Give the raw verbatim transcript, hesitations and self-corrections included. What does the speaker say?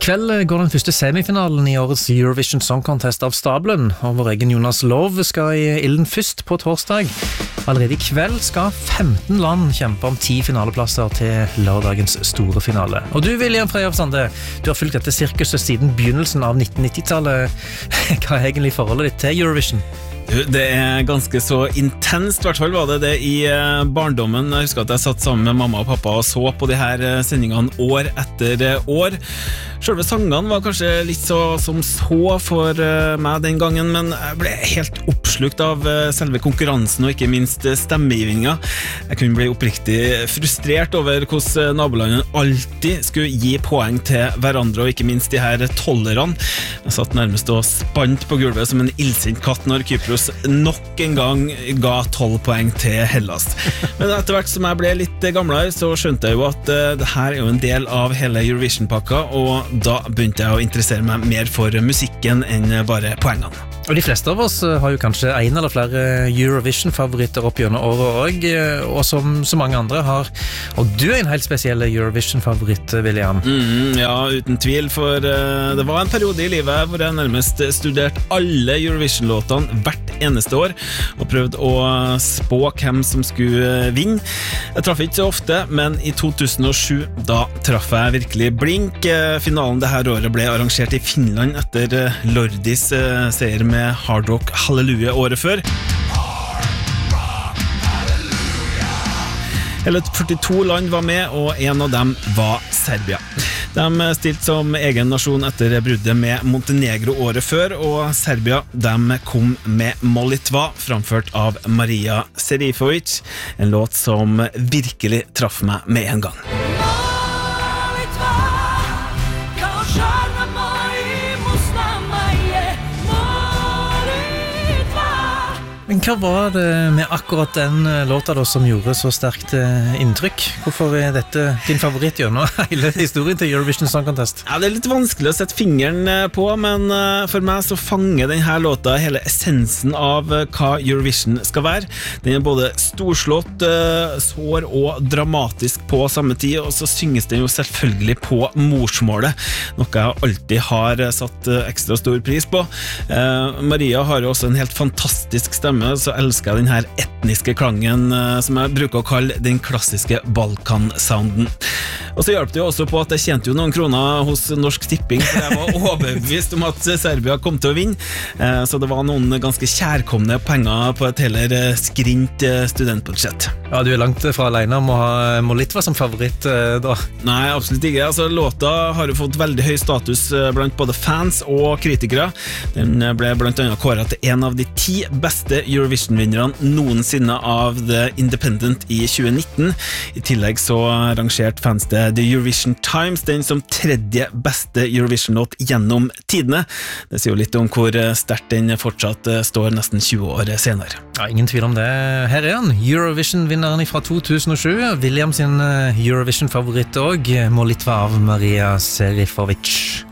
kveld går den første semifinalen i årets Eurovision Song Contest av stabelen, og vår egen Jonas Love skal i ilden først på torsdag. Allerede i kveld skal femten land kjempe om ti finaleplasser til lørdagens store finale. Og du, William Freyhoff Sande, du har fulgt dette sirkuset siden begynnelsen av nitten nitti-tallet. Hva er egentlig forholdet ditt til Eurovision? Det er ganske så intenst, I hvert fall var det det I barndommen. Jeg husker at jeg satt sammen med mamma og pappa og så på de her sendingene år etter år. Selve sangene var kanskje litt så som så for meg den gangen, men jeg ble helt oppslukt av selve konkurransen og ikke minst stemmegivninga. Jeg kunne bli oppriktig frustrert over hvordan nabolandene alltid skulle gi poeng til hverandre, og ikke minst de her tollerne. Jeg satt nærmest og spant på gulvet som en ildsint katt når Kypros nok en gang ga tolv poeng til Hellas. Men etter hvert som jeg ble litt gamlere, så skjønte jeg jo at uh, det her er jo en del av hele Eurovision-pakka, og da begynte jeg å interessere meg mer for musikken enn bare poengene. Og de fleste av oss har jo kanskje en eller flere Eurovision-favoritter opp gjennom året også, og som så mange andre har. Og du er en helt spesiell Eurovision-favoritt, William. Mm, ja, uten tvil, for uh, det var en periode I livet hvor jeg nærmest studerte alle Eurovision-låtene hvert eneste år, og prøvde å spå hvem som skulle vinne. Jeg traff ikke så ofte, men I to tusen og sju, da traff jeg virkelig blink. Finalen det her året ble arrangert I Finland etter Lordis seier med Hard Rock Halleluja året før. Hele førtito land var med, og en av dem var Serbia. De stilte som egen nasjon etter bruddet med Montenegro året før, og Serbia de kom med Molitva, framført av Maria Serifovic, en låt som virkelig traff meg med en gang. Men hva var det med akkurat den låta da som gjorde så sterkt inntrykk? Hvorfor er dette din favoritt gjennom hele historien til Eurovision Song Contest? Ja, det er litt vanskelig å sette fingeren på, men for meg så fanger denne låta hele essensen av hva Eurovision skal være. Den er både storslått, sår og dramatisk på samme tid, og så synges den jo selvfølgelig på morsmålet, noe jeg alltid har satt ekstra stor pris på. Maria har jo også en helt fantastisk stemme, så elsker jeg den her etniske klangen som jeg bruker å kalle den klassiske Balkan-sounden. Og så hjelper det jo også på at jeg tjente jo noen kroner hos Norsk Tipping, for jeg var overbevist om at Serbia kom til å vinne, så det var noen ganske kjærkomne penger på et heller skrint studentbudsjett. Ja, du er langt fra alene om å ha Molitva som favoritt da. Nei, absolutt ikke. Altså, låta har jo fått veldig høy status blant både fans og kritikere. Den ble blant annet kåret til en av de ti beste Eurovision-vinnerne noensinne av The Independent I tjue nitten. I tillegg så rangert fans det The Eurovision Times den som tredje beste Eurovision-låt gjennom tidene. Det sier jo litt om hvor sterkt den fortsatt står nesten tjue år senere. Ja, ingen tvil om det. Her er han, Eurovision-vinneren fra to tusen og sju, William sin Eurovision-favoritt og Molitva av Maria Serifovic.